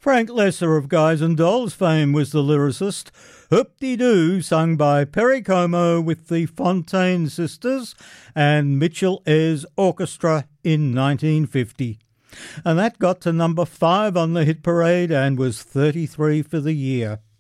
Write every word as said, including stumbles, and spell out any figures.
Frank Lesser of Guys and Dolls fame was the lyricist. Hoop-de-Doo, sung by Perry Como with the Fontaine Sisters and Mitchell Ayres Orchestra in nineteen fifty. And that got to number five on the hit parade and was thirty-three for the year.